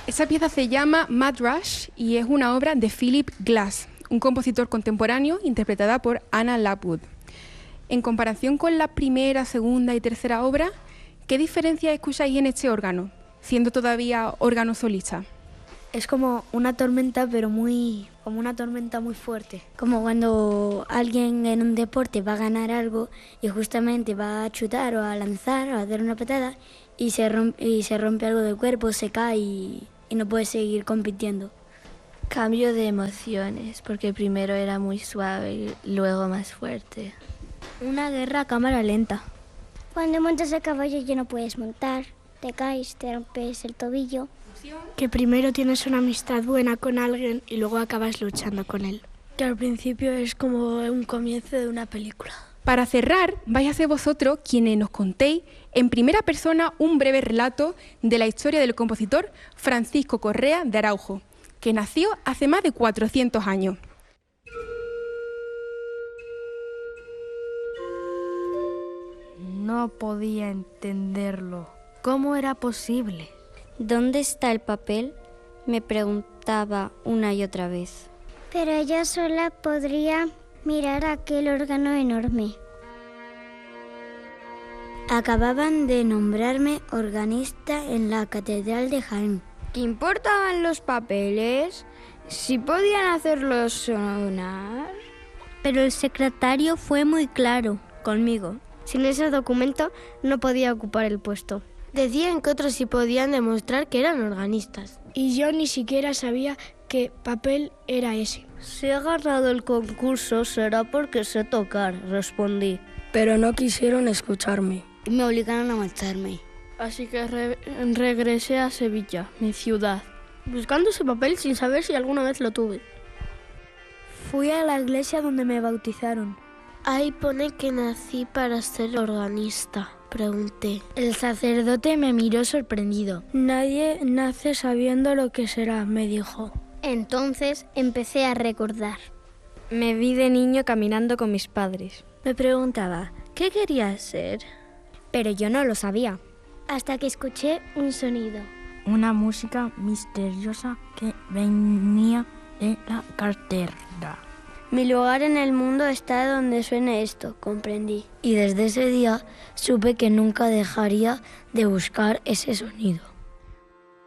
Esa pieza se llama Mad Rush y es una obra de Philip Glass, un compositor contemporáneo interpretada por Anna Lockwood. En comparación con la primera, segunda y tercera obra, ¿qué diferencia escucháis en este órgano, siendo todavía órgano solista? Es como una tormenta, pero como una tormenta muy fuerte. Como cuando alguien en un deporte va a ganar algo y justamente va a chutar o a lanzar o a hacer una patada y se rompe algo del cuerpo, se cae y no puede seguir compitiendo. Cambio de emociones, porque primero era muy suave y luego más fuerte. Una guerra a cámara lenta. Cuando montas a caballo ya no puedes montar, te caes, te rompes el tobillo. Que primero tienes una amistad buena con alguien y luego acabas luchando con él. Que al principio es como un comienzo de una película. Para cerrar, vais a ser vosotros quienes nos contéis en primera persona un breve relato de la historia del compositor Francisco Correa de Araujo, que nació hace más de 400 años. No podía entenderlo. ¿Cómo era posible? ¿Dónde está el papel?, me preguntaba una y otra vez. Pero ella sola podría mirar aquel órgano enorme. Acababan de nombrarme organista en la Catedral de Jaén. ¿Qué importaban los papeles? ¿Si podían hacerlos sonar? Pero el secretario fue muy claro conmigo. Sin ese documento no podía ocupar el puesto. Decían que otros sí podían demostrar que eran organistas. Y yo ni siquiera sabía qué papel era ese. Si he ganado el concurso será porque sé tocar, respondí. Pero no quisieron escucharme. Y me obligaron a marcharme. Así que regresé a Sevilla, mi ciudad, buscando ese papel sin saber si alguna vez lo tuve. Fui a la iglesia donde me bautizaron. Ahí pone que nací para ser organista, pregunté. El sacerdote me miró sorprendido. Nadie nace sabiendo lo que será, me dijo. Entonces empecé a recordar. Me vi de niño caminando con mis padres. Me preguntaba, ¿qué quería ser? Pero yo no lo sabía. Hasta que escuché un sonido. Una música misteriosa que venía de la cartera. Mi lugar en el mundo está donde suene esto, comprendí. Y desde ese día supe que nunca dejaría de buscar ese sonido.